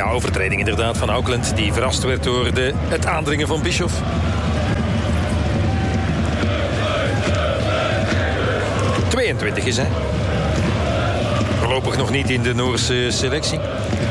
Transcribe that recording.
overtreding inderdaad van Auckland, die verrast werd door het aandringen van Bischoff. ...22 is hij. Voorlopig nog niet in de Noorse selectie.